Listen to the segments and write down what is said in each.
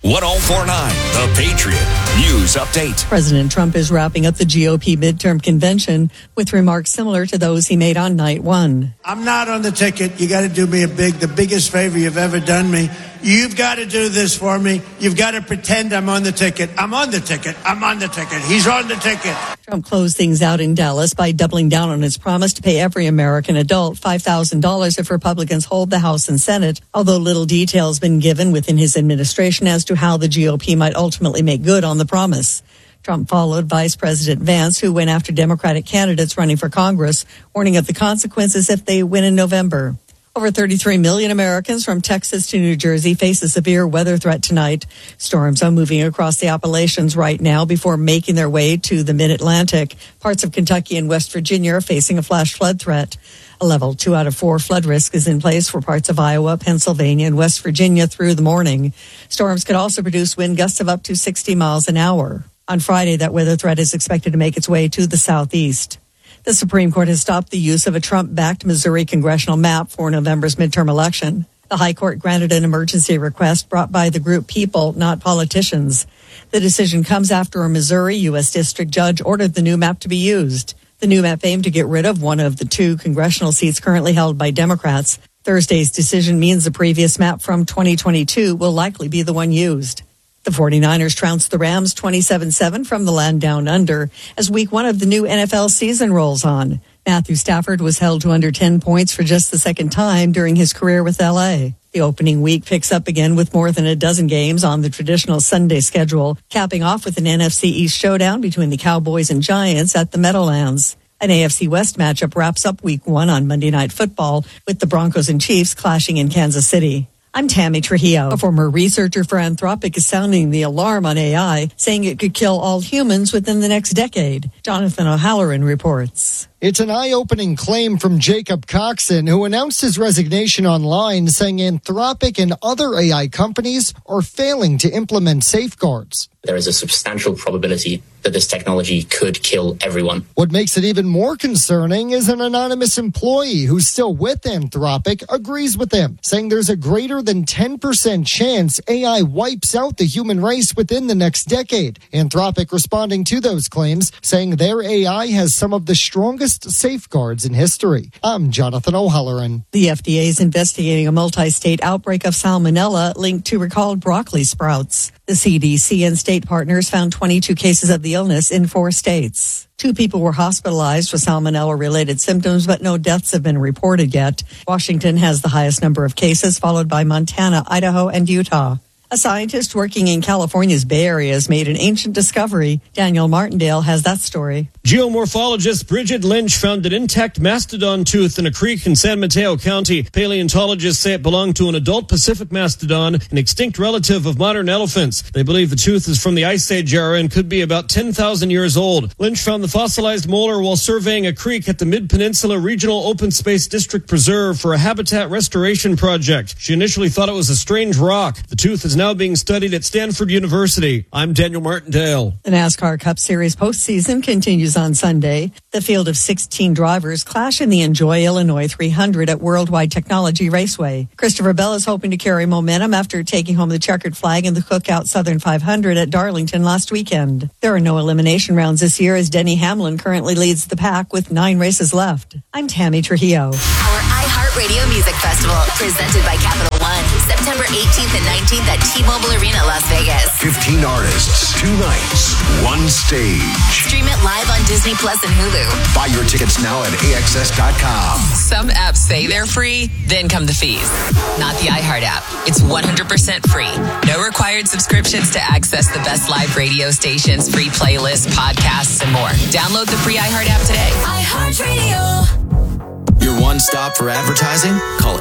1049, The Patriot News Update. President Trump is wrapping up the GOP midterm convention with remarks similar to those he made on night one. I'm not on the ticket. You got to do me the biggest favor you've ever done me. You've got to do this for me. You've got to pretend I'm on the ticket. I'm on the ticket. I'm on the ticket. He's on the ticket. Trump closed things out in Dallas by doubling down on his promise to pay every American adult $5,000 if Republicans hold the House and Senate, although little detail has been given within his administration as to how the GOP might ultimately make good on the promise. Trump followed Vice President Vance, who went after Democratic candidates running for Congress, warning of the consequences if they win in November. Over 33 million Americans from Texas to New Jersey face a severe weather threat tonight. Storms are moving across the Appalachians right now before making their way to the mid-Atlantic. Parts of Kentucky and West Virginia are facing a flash flood threat. A level 2 out of 4 flood risk is in place for parts of Iowa, Pennsylvania, and West Virginia through the morning. Storms could also produce wind gusts of up to 60 miles an hour. On Friday, that weather threat is expected to make its way to the southeast. The Supreme Court has stopped the use of a Trump-backed Missouri congressional map for November's midterm election. The High Court granted an emergency request brought by the group People, Not Politicians. The decision comes after a Missouri U.S. District Judge ordered the new map to be used. The new map aimed to get rid of one of the 2 congressional seats currently held by Democrats. Thursday's decision means the previous map from 2022 will likely be the one used. The 49ers trounced the Rams 27-7 from the land down under as week 1 of the new NFL season rolls on. Matthew Stafford was held to under 10 points for just the second time during his career with L.A. The opening week picks up again with more than a dozen games on the traditional Sunday schedule, capping off with an NFC East showdown between the Cowboys and Giants at the Meadowlands. An AFC West matchup wraps up week 1 on Monday Night Football with the Broncos and Chiefs clashing in Kansas City. I'm Tammy Trujillo. A former researcher for Anthropic is sounding the alarm on AI, saying it could kill all humans within the next decade. Jonathan O'Halloran reports. It's an eye-opening claim from Jacob Coxon, who announced his resignation online, saying Anthropic and other AI companies are failing to implement safeguards. There is a substantial probability that this technology could kill everyone. What makes it even more concerning is an anonymous employee who's still with Anthropic agrees with him, saying there's a greater than 10% chance AI wipes out the human race within the next decade. Anthropic responding to those claims, saying their AI has some of the strongest safeguards in history. I'm Jonathan O'Halloran. The FDA is investigating a multi-state outbreak of salmonella linked to recalled broccoli sprouts. The CDC and state partners found 22 cases of the illness in 4 states. 2 people were hospitalized with salmonella-related symptoms, but no deaths have been reported yet. Washington has the highest number of cases, followed by Montana, Idaho, and Utah. A scientist working in California's Bay Area has made an ancient discovery. Daniel Martindale has that story. Geomorphologist Bridget Lynch found an intact mastodon tooth in a creek in San Mateo County. Paleontologists say it belonged to an adult Pacific mastodon, an extinct relative of modern elephants. They believe the tooth is from the Ice Age era and could be about 10,000 years old. Lynch found the fossilized molar while surveying a creek at the Mid-Peninsula Regional Open Space District Preserve for a habitat restoration project. She initially thought it was a strange rock. The tooth is now being studied at Stanford University. I'm Daniel Martindale. The NASCAR Cup Series postseason continues on Sunday. The field of 16 drivers clash in the Enjoy Illinois 300 at Worldwide Technology Raceway. Christopher Bell is hoping to carry momentum after taking home the checkered flag in the Cookout Southern 500 at Darlington last weekend. There are no elimination rounds this year as Denny Hamlin currently leads the pack with 9 races left. I'm Tammy Trujillo. Our iHeartRadio Music Festival, presented by Capital One, September 18th and 19th at T-Mobile Arena, Las Vegas. 15 artists, 2 nights, 1 stage. Stream it live on Disney Plus and Hulu. Buy your tickets now at AXS.com. Some apps say they're free, then come the fees. Not the iHeart app. It's 100% free. No required subscriptions to access the best live radio stations, free playlists, podcasts, and more. Download the free iHeart app today. iHeartRadio. Your one-stop for advertising? Call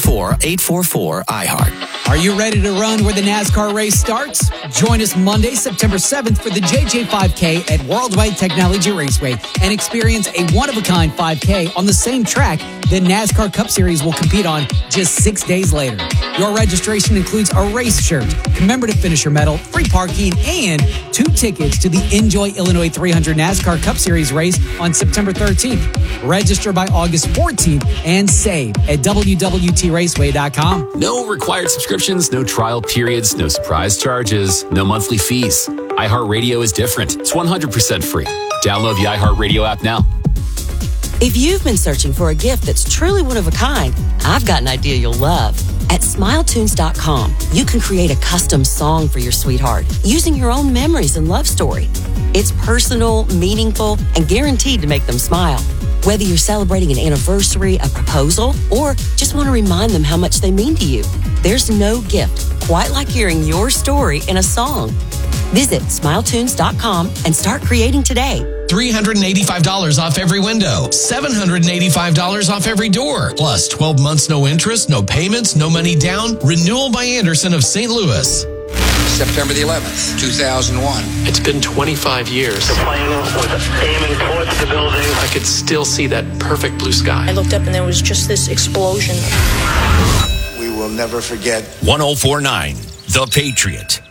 844-844-iHeart. Are you ready to run where the NASCAR race starts? Join us Monday, September 7th for the JJ5K at Worldwide Technology Raceway and experience a one-of-a-kind 5K on the same track the NASCAR Cup Series will compete on just 6 days later. Your registration includes a race shirt, commemorative finisher medal, free parking, and 2 tickets to the Enjoy Illinois 300 NASCAR Cup Series race on September 13th. Register by August 14th 18th and save at www.raceway.com. No required subscriptions, no trial periods, no surprise charges, no monthly fees. iHeartRadio is different. It's 100% free. Download the iHeartRadio app now. If you've been searching for a gift that's truly one of a kind, I've got an idea you'll love. At SmileTunes.com, you can create a custom song for your sweetheart using your own memories and love story. It's personal, meaningful, and guaranteed to make them smile. Whether you're celebrating an anniversary, a proposal, or just want to remind them how much they mean to you, there's no gift quite like hearing your story in a song. Visit SmileTunes.com and start creating today. $385 off every window, $785 off every door, plus 12 months no interest, no payments, no money down. Renewal by Anderson of St. Louis. September the 11th, 2001. It's been 25 years. The plane was aiming towards the building. I could still see that perfect blue sky. I looked up and there was just this explosion. We will never forget. 1049, The Patriot.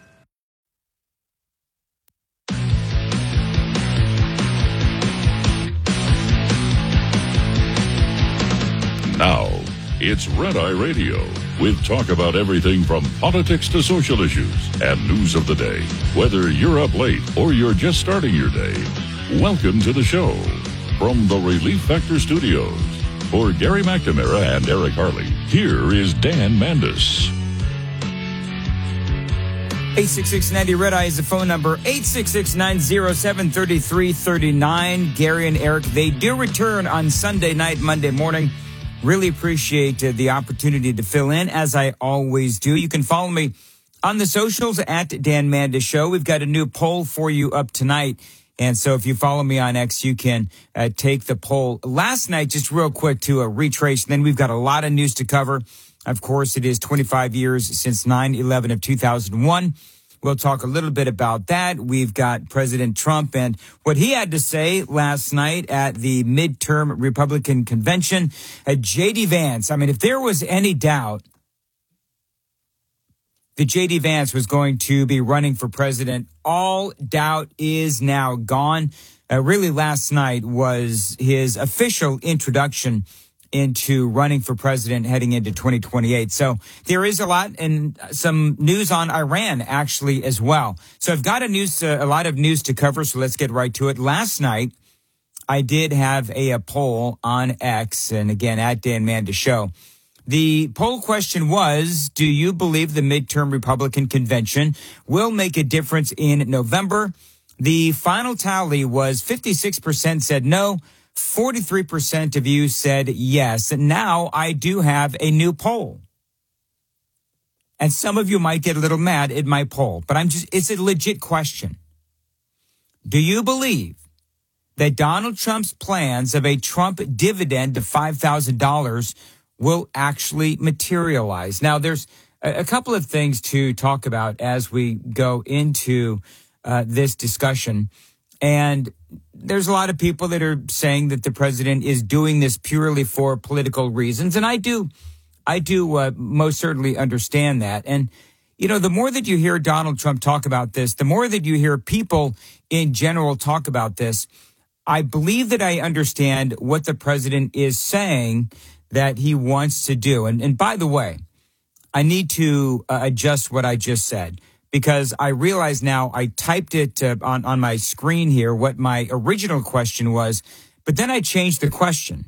Now, it's Red Eye Radio, with talk about everything from politics to social issues and news of the day. Whether you're up late or you're just starting your day, welcome to the show. From the Relief Factor Studios, for Gary McNamara and Eric Harley, here is Dan Mandis. 866-90 Red Eye is the phone number. 866-907-3339. Gary and Eric, they do return on Sunday night, Monday morning. Really appreciate the opportunity to fill in, as I always do. You can follow me on the socials at Dan Mandis Show. We've got a new poll for you up tonight. And so if you follow me on X, you can take the poll. Last night, just real quick to retrace, and then we've got a lot of news to cover. Of course, it is 25 years since 9/11 of 2001. We'll talk a little bit about that. We've got President Trump and what he had to say last night at the midterm Republican convention. J.D. Vance, I mean, if there was any doubt that J.D. Vance was going to be running for president, all doubt is now gone. Really, last night was his official introduction into running for president heading into 2028. So there is a lot and some news on Iran actually as well. So I've got a lot of news to cover. So let's get right to it. Last night, I did have a poll on X, and again, at Dan Mandis Show. The poll question was, do you believe the midterm Republican convention will make a difference in November? The final tally was 56% said no. 43% of you said yes. And now I do have a new poll. And some of you might get a little mad at my poll, but it's a legit question. Do you believe that Donald Trump's plans of a Trump dividend of $5,000 will actually materialize? Now, there's a couple of things to talk about as we go into this discussion. And there's a lot of people that are saying that the president is doing this purely for political reasons. And I do most certainly understand that. And, you know, the more that you hear Donald Trump talk about this, the more that you hear people in general talk about this, I believe that I understand what the president is saying that he wants to do. And by the way, I need to adjust what I just said, because I realize now I typed it on my screen here, what my original question was, but then I changed the question.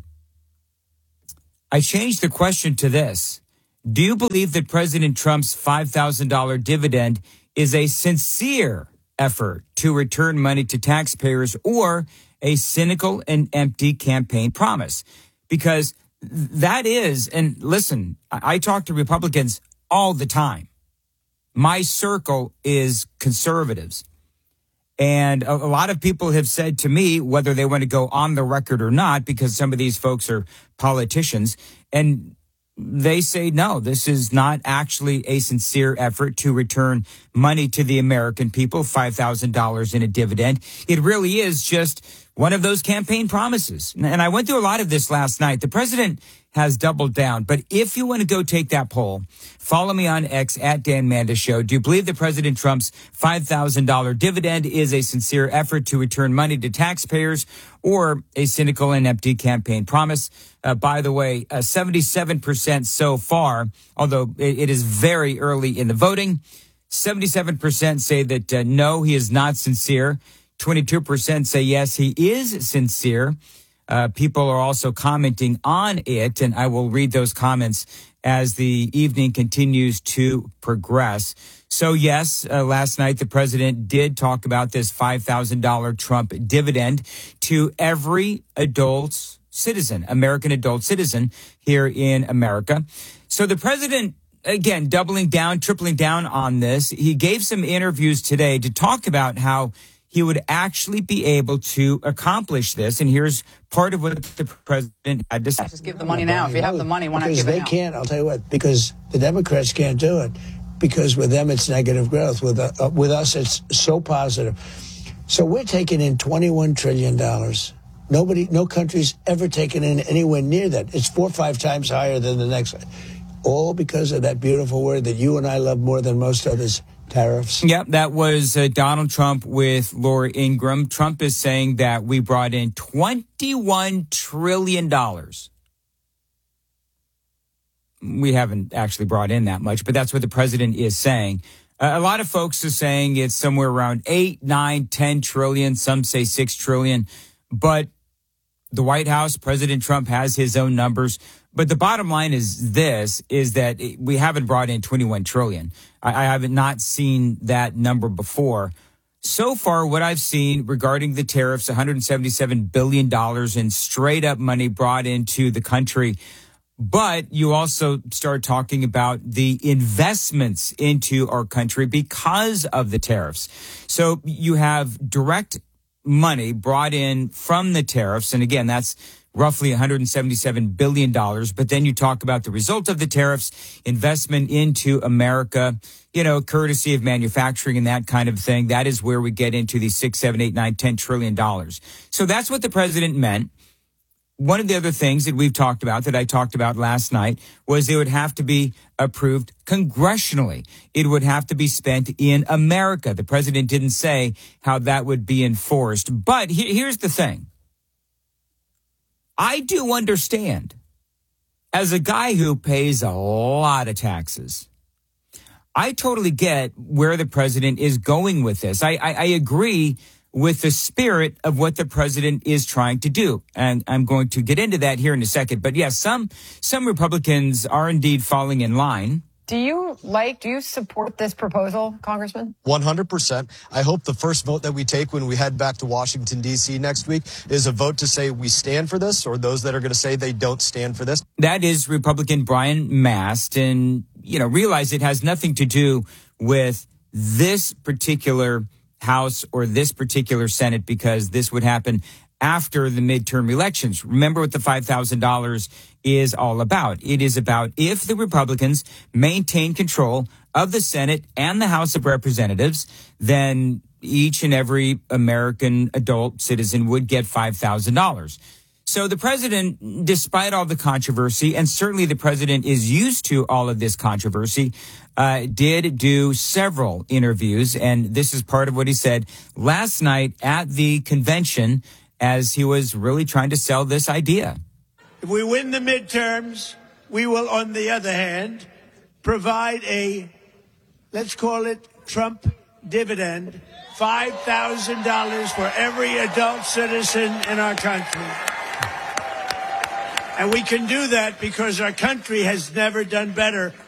I changed the question to this. Do you believe that President Trump's $5,000 dividend is a sincere effort to return money to taxpayers or a cynical and empty campaign promise? Because that is, and listen, I talk to Republicans all the time. My circle is conservatives. And a lot of people have said to me, whether they want to go on the record or not, because some of these folks are politicians, and they say, no, this is not actually a sincere effort to return money to the American people, $5,000 in a dividend. It really is just one of those campaign promises. And I went through a lot of this last night. The president has doubled down. But if you want to go take that poll, follow me on X at Dan Manda Show. Do you believe that President Trump's $5,000 dividend is a sincere effort to return money to taxpayers or a cynical and empty campaign promise? By the way, 77% so far, although it is very early in the voting. 77% say that no, he is not sincere. 22% say yes, he is sincere. People are also commenting on it, and I will read those comments as the evening continues to progress. So, yes, last night the president did talk about this $5,000 Trump dividend to every adult citizen, American adult citizen here in America. So the president, again, doubling down, tripling down on this. He gave some interviews today to talk about how he would actually be able to accomplish this. And here's part of what the president had to say. Just give the money now. If you have the money, why not give it now? Because they can't, I'll tell you what, because the Democrats can't do it. Because with them, it's negative growth. With us, it's so positive. So we're taking in $21 trillion. No country's ever taken in anywhere near that. It's 4 or 5 times higher than the next. All because of that beautiful word that you and I love more than most others. Tariffs. Yep, that was Donald Trump with Laura Ingraham. Trump is saying that we brought in $21 trillion. We haven't actually brought in that much, but that's what the president is saying. A lot of folks are saying it's somewhere around 8, 9, 10 trillion. Some say 6 trillion. But the White House, President Trump has his own numbers. But the bottom line is that we haven't brought in 21 trillion. I haven't not seen that number before. So far, what I've seen regarding the tariffs, $177 billion in straight up money brought into the country. But you also start talking about the investments into our country because of the tariffs. So you have direct money brought in from the tariffs. And again, that's roughly $177 billion. But then you talk about the result of the tariffs, investment into America, courtesy of manufacturing and that kind of thing. That is where we get into the 6, 7, 8, 9, 10 trillion dollars. So that's what the president meant. One of the other things that we've talked about, that I talked about last night, was it would have to be approved congressionally. It would have to be spent in America. The president didn't say how that would be enforced. But here's the thing. I do understand, as a guy who pays a lot of taxes, I totally get where the president is going with this. I agree with the spirit of what the president is trying to do. And I'm going to get into that here in a second. But yes, some Republicans are indeed falling in line. Do you support this proposal, Congressman? 100%. I hope the first vote that we take when we head back to Washington, D.C. next week is a vote to say we stand for this, or those that are going to say they don't stand for this. That is Republican Brian Mast. And, realize it has nothing to do with this particular House or this particular Senate, because this would happen after the midterm elections. Remember what the $5,000 is all about. It is about if the Republicans maintain control of the Senate and the House of Representatives, then each and every American adult citizen would get $5,000. So the president, despite all the controversy, and certainly the president is used to all of this controversy, did do several interviews. And this is part of what he said last night at the convention as he was really trying to sell this idea. If we win the midterms, we will, on the other hand, provide a, let's call it Trump dividend, $5,000 for every adult citizen in our country. And we can do that because our country has never done better